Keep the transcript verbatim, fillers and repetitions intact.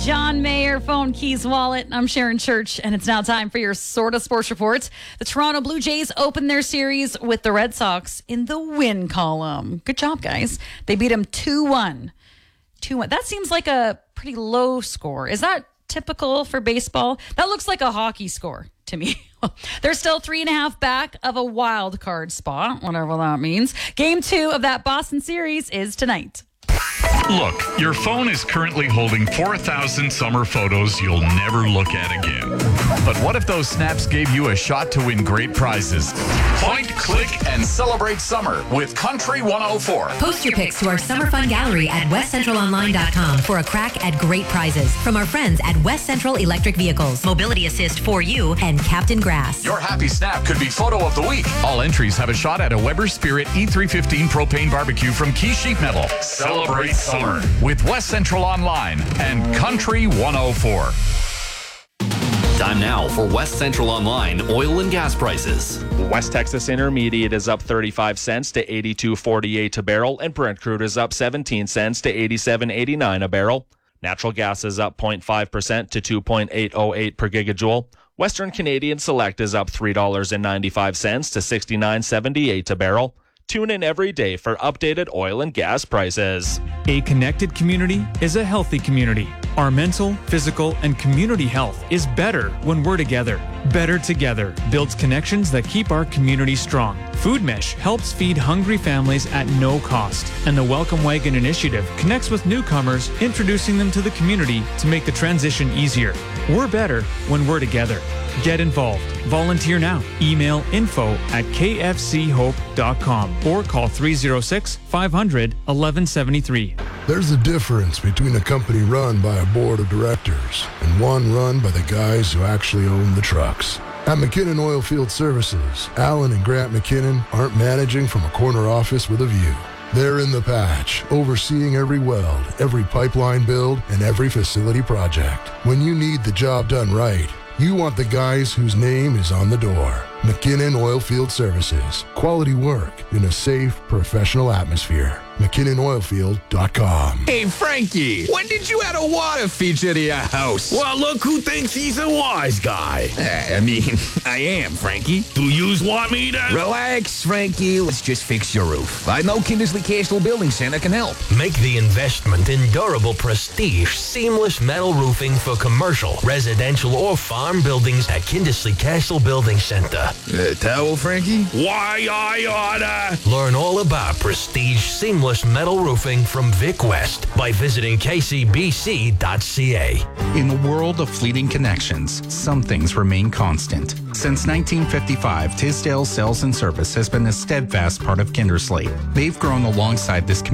John Mayer, phone, keys, wallet. I'm Sharon Church, and it's now time for your Sorta Sports Report. The Toronto Blue Jays opened their series with the Red Sox in the win column. Good job, guys. They beat them two one. two one. That seems like a pretty low score. Is that typical for baseball? That looks like a hockey score to me. They're still three and a half back of a wild card spot, whatever that means. Game two of that Boston series is tonight. Look, your phone is currently holding four thousand summer photos you'll never look at again. But what if those snaps gave you a shot to win great prizes? Point, click, and celebrate summer with Country one oh four. Post your pics to our Summer Fun Gallery at west central online dot com for a crack at great prizes from our friends at West Central Electric Vehicles, Mobility Assist for You, and Captain Grass. Your happy snap could be photo of the week. All entries have a shot at a Weber Spirit E three fifteen propane barbecue from Key Sheet Metal. Celebrate summer with West Central Online and Country one oh four. Time now for West Central Online oil and gas prices. West Texas Intermediate is up thirty-five cents to eighty-two forty-eight a barrel, and Brent crude is up seventeen cents to eighty-seven eighty-nine a barrel. Natural gas is up zero point five percent to two point eight oh eight per gigajoule. Western Canadian Select is up three dollars and ninety-five cents to sixty-nine seventy-eight a barrel. Tune in every day for updated oil and gas prices. A connected community is a healthy community. Our mental, physical, and community health is better when we're together. Better Together builds connections that keep our community strong. Food Mesh helps feed hungry families at no cost. And the Welcome Wagon Initiative connects with newcomers, introducing them to the community to make the transition easier. We're better when we're together. Get involved. Volunteer now. Email info at k f c hope dot com or call three oh six, five hundred, eleven seventy-three. There's a difference between a company run by a board of directors and one run by the guys who actually own the trucks. At McKinnon Oilfield Services, Alan and Grant McKinnon aren't managing from a corner office with a view. They're in the patch, overseeing every weld, every pipeline build, and every facility project. When you need the job done right, you want the guys whose name is on the door. McKinnon Oilfield Services. Quality work in a safe, professional atmosphere. McKinnon Oilfield dot com. Hey, Frankie, when did you add a water feature to your house? Well, look who thinks he's a wise guy. I mean, I am, Frankie. Do yous want me to? Relax, Frankie. Let's just fix your roof. I know Kindersley Castle Building Center can help. Make the investment in durable, prestige, seamless metal roofing for commercial, residential, or farm buildings at Kindersley Castle Building Center. Uh, towel, Frankie? Why, I oughta. Learn all about prestige, seamless metal roofing from Vic West by visiting k c b c dot c a. In a world of fleeting connections, some things remain constant. Since nineteen fifty-five, Tisdale Sales and Service has been a steadfast part of Kindersley. They've grown alongside this community